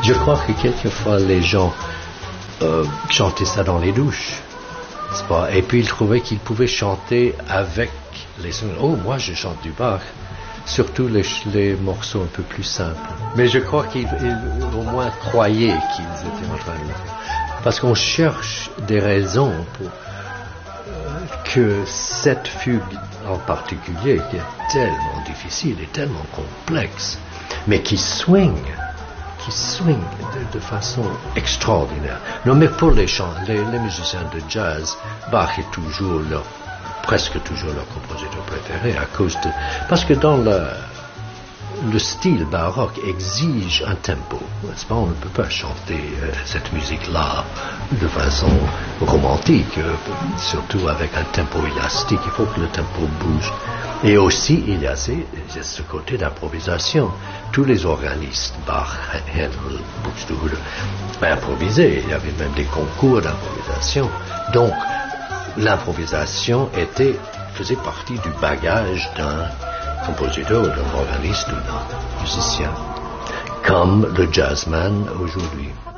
Je crois que quelquefois les gens chantaient ça dans les douches, n'est-ce pas? Et puis ils trouvaient qu'ils pouvaient chanter avec les sons. Oh, moi je chante du Bach, surtout les morceaux un peu plus simples. Mais je crois qu'ils au moins croyaient qu'ils étaient en train de le faire. Parce qu'on cherche des raisons pour que cette fugue en particulier, qui est tellement difficile et tellement complexe, mais qui swing de façon extraordinaire. Non, mais pour les musiciens de jazz, Bach est toujours presque toujours leur compositeur préféré parce que dans le style baroque exige un tempo, n'est-ce pas? On ne peut pas chanter cette musique-là de façon romantique, surtout avec un tempo élastique. Il faut que le tempo bouge. Et aussi, il y a ce côté d'improvisation. Tous les organistes, Bach, Handel, Buxtehude, improvisaient. Il y avait même des concours d'improvisation. Donc, l'improvisation faisait partie du bagage d'un compositeur, d'un organiste ou d'un musicien, comme le jazzman aujourd'hui.